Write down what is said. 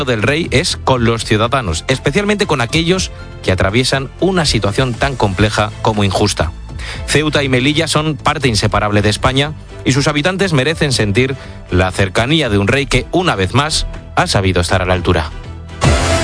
del rey es con los ciudadanos, especialmente con aquellos que atraviesan una situación tan compleja como injusta. Ceuta y Melilla son parte inseparable de España y sus habitantes merecen sentir la cercanía de un rey que, una vez más, ha sabido estar a la altura.